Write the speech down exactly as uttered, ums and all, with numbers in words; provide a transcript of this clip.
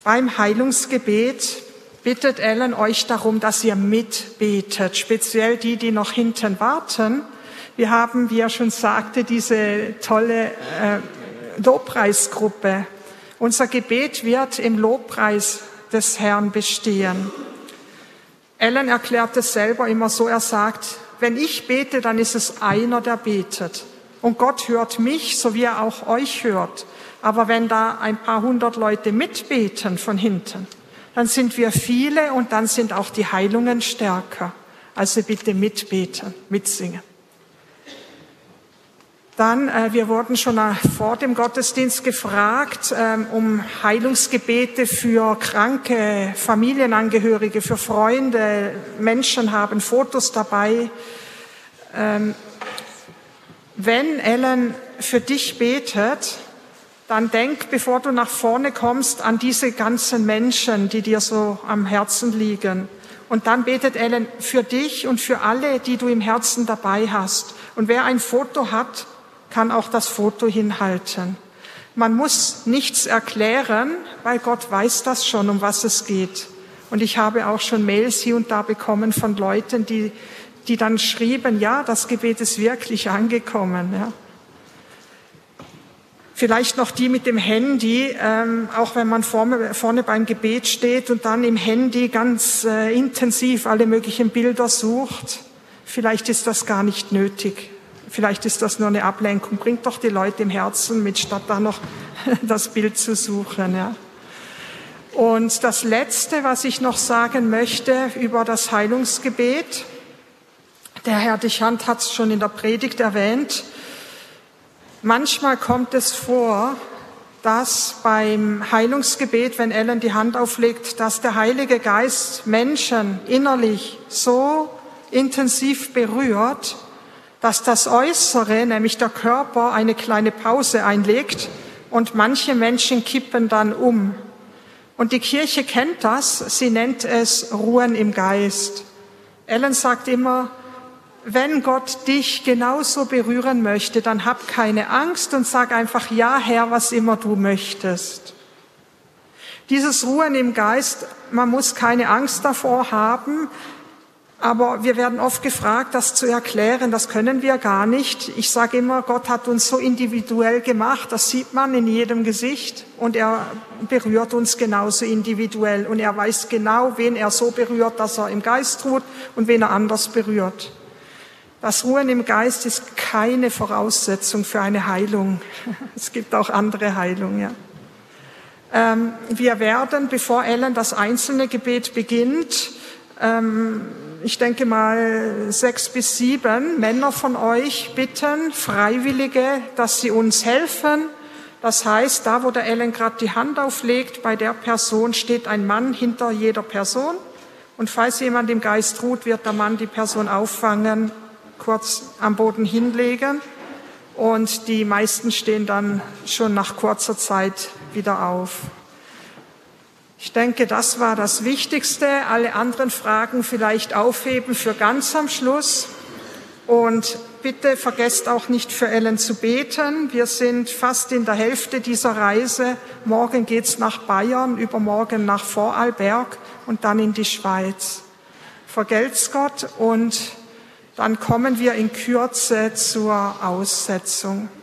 Beim Heilungsgebet bittet Ellen euch darum, dass ihr mitbetet, speziell die, die noch hinten warten. Wir haben, wie er schon sagte, diese tolle äh, Lobpreisgruppe. Unser Gebet wird im Lobpreis des Herrn bestehen. Ellen erklärt es selber immer so, er sagt, wenn ich bete, dann ist es einer, der betet. Und Gott hört mich, so wie er auch euch hört. Aber wenn da ein paar hundert Leute mitbeten von hinten, dann sind wir viele und dann sind auch die Heilungen stärker. Also bitte mitbeten, mitsingen. Dann, äh, wir wurden schon äh, vor dem Gottesdienst gefragt, ähm, um Heilungsgebete für kranke Familienangehörige, für Freunde. Menschen haben Fotos dabei. Ähm, wenn Ellen für dich betet, dann denk, bevor du nach vorne kommst, an diese ganzen Menschen, die dir so am Herzen liegen. Und dann betet Ellen für dich und für alle, die du im Herzen dabei hast. Und wer ein Foto hat, kann auch das Foto hinhalten. Man muss nichts erklären, weil Gott weiß das schon, um was es geht. Und ich habe auch schon Mails hier und da bekommen von Leuten, die, die dann schrieben, ja, das Gebet ist wirklich angekommen, ja. Vielleicht noch die mit dem Handy, ähm, auch wenn man vorne, vorne beim Gebet steht und dann im Handy ganz äh, intensiv alle möglichen Bilder sucht. Vielleicht ist das gar nicht nötig. Vielleicht ist das nur eine Ablenkung. Bringt doch die Leute im Herzen mit, statt da noch das Bild zu suchen. Ja. Und das Letzte, was ich noch sagen möchte über das Heilungsgebet, der Herr Dichand hat es schon in der Predigt erwähnt, manchmal kommt es vor, dass beim Heilungsgebet, wenn Ellen die Hand auflegt, dass der Heilige Geist Menschen innerlich so intensiv berührt, dass das Äußere, nämlich der Körper, eine kleine Pause einlegt und manche Menschen kippen dann um. Und die Kirche kennt das, sie nennt es Ruhen im Geist. Ellen sagt immer, wenn Gott dich genauso berühren möchte, dann hab keine Angst und sag einfach, ja Herr, was immer du möchtest. Dieses Ruhen im Geist, man muss keine Angst davor haben, aber wir werden oft gefragt, das zu erklären, das können wir gar nicht. Ich sage immer, Gott hat uns so individuell gemacht, das sieht man in jedem Gesicht und er berührt uns genauso individuell und er weiß genau, wen er so berührt, dass er im Geist ruht und wen er anders berührt. Das Ruhen im Geist ist keine Voraussetzung für eine Heilung. Es gibt auch andere Heilungen. Ja. Ähm, wir werden, bevor Ellen das einzelne Gebet beginnt, ähm, ich denke mal sechs bis sieben Männer von euch bitten, Freiwillige, dass sie uns helfen. Das heißt, da wo der Ellen gerade die Hand auflegt, bei der Person steht ein Mann hinter jeder Person. Und falls jemand im Geist ruht, wird der Mann die Person auffangen, kurz am Boden hinlegen und die meisten stehen dann schon nach kurzer Zeit wieder auf. Ich denke, das war das Wichtigste. Alle anderen Fragen vielleicht aufheben für ganz am Schluss. Und bitte vergesst auch nicht für Ellen zu beten. Wir sind fast in der Hälfte dieser Reise. Morgen geht's nach Bayern, übermorgen nach Vorarlberg und dann in die Schweiz. Vergelt's Gott und dann kommen wir in Kürze zur Aussetzung.